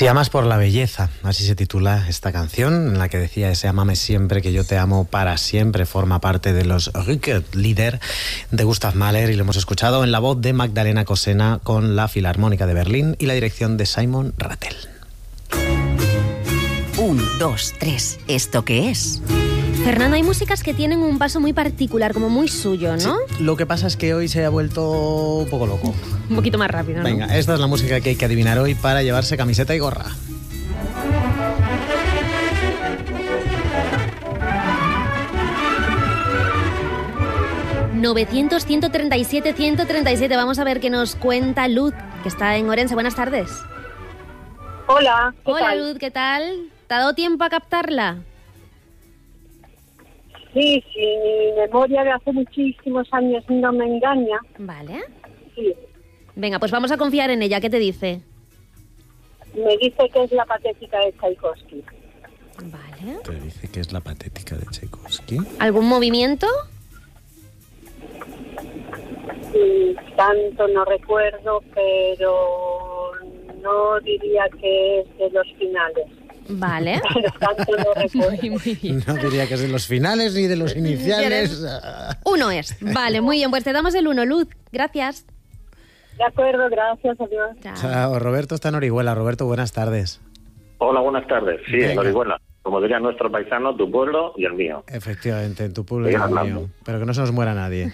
Si amas por la belleza, así se titula esta canción, en la que decía ese amame siempre, que yo te amo para siempre, forma parte de los Rückert-Lieder de Gustav Mahler, y lo hemos escuchado en la voz de Magdalena Cosena con la Filarmónica de Berlín y la dirección de Simon Rattle. 1, 2, 3, ¿esto qué es? Fernando, hay músicas que tienen un paso muy particular, como muy suyo, ¿no? Sí, lo que pasa es que hoy se ha vuelto un poco loco. Un poquito más rápido, ¿no? Venga, esta es la música que hay que adivinar hoy para llevarse camiseta y gorra. ...900-137-137. Vamos a ver qué nos cuenta Luz, que está en Orense. Buenas tardes. Hola, ¿qué Hola, tal? Luz, ¿qué tal? ¿Te ha dado tiempo a captarla? Sí, mi memoria de hace muchísimos años no me engaña. Vale. Sí, Venga, pues vamos a confiar en ella. ¿Qué te dice? me dice que es la patética de Tchaikovsky. Vale. Te dice que es la patética de Tchaikovsky. ¿Algún movimiento? Tanto no recuerdo, pero no diría que es de los finales. Vale. Pero tanto no recuerdo. Muy bien. No diría que es de los finales ni de los iniciales. Uno es. Vale, muy bien. Pues te damos el 1, Luz. Gracias. De acuerdo, gracias, adiós. Chao. Chao, Roberto está en Orihuela. Roberto, buenas tardes. Hola, buenas tardes. Sí, Venga. en Orihuela. Como diría nuestro paisano, tu pueblo y el mío. Efectivamente, en tu pueblo y Sí, en el hablando. mío. Pero que no se nos muera nadie.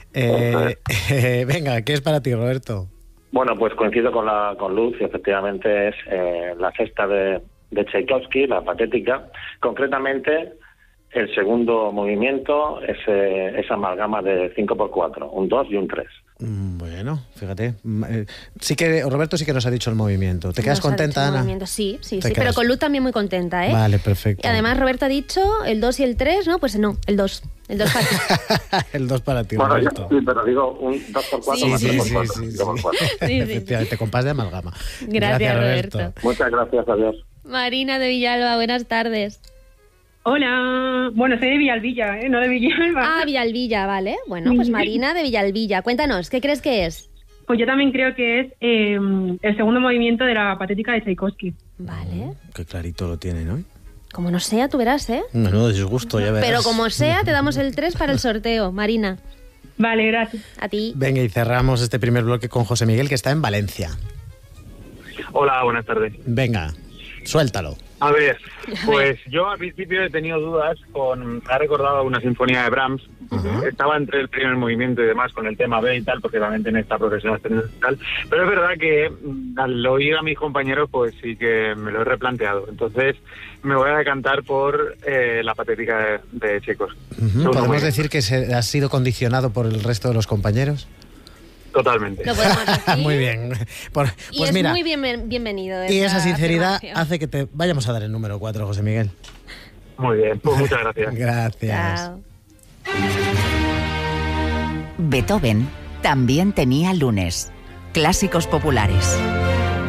Venga, ¿qué es para ti, Roberto? Bueno, pues coincido con Luz y efectivamente es la sexta de Tchaikovsky, la patética. Concretamente, el segundo movimiento es esa amalgama de 5x4, un 2 y un 3. Bueno, fíjate. Sí que Roberto sí que nos ha dicho el movimiento. ¿Te quedas Nos ha contenta, dicho el Ana? movimiento. Sí, Te sí. quedas- Pero con Luz también muy contenta, ¿eh? Vale, perfecto. Y además Roberto ha dicho el 2 y el 3, ¿no? Pues no, el 2. El 2 para ti. El 2 para ti, Bueno, Roberto. sí, pero digo un 2x4 Sí, más sí, 3x4. sí. 2x4. Sí. Efectivamente, compás de amalgama. Gracias, Roberto. Muchas gracias, adiós. Marina de Villalba, buenas tardes. Hola, bueno, soy de Villalbilla, no de Villalba. Ah, Villalbilla, vale. Bueno, pues Marina de Villalbilla. Cuéntanos, ¿qué crees que es? Pues yo también creo que es el segundo movimiento de la patética de Tchaikovsky. Vale. Qué clarito lo tiene, ¿no? Como no sea, tú verás, ¿eh? Menudo disgusto, ya verás. Pero como sea, te damos el 3 para el sorteo, Marina. Vale, gracias. A ti. Venga, y cerramos este primer bloque con José Miguel, que está en Valencia. Hola, buenas tardes. Venga, suéltalo. A ver, pues yo al principio he tenido dudas ha recordado una sinfonía de Brahms. Estaba entre el primer movimiento y demás con el tema B y tal, porque también tiene esta progresión ascendente y tal. Pero es verdad que al oír a mis compañeros, pues sí que me lo he replanteado. Entonces me voy a decantar por la patética de Tchaikovsky. ¿Podemos decir que has sido condicionado por el resto de los compañeros? Totalmente. Lo podemos decir. Muy bien. Pues Y es mira, muy bienvenido. y esa esta sinceridad afirmación. hace que te vayamos a dar el número 4, José Miguel. Muy bien, pues muchas gracias. Gracias. Chao. Beethoven también tenía lunes. Clásicos populares.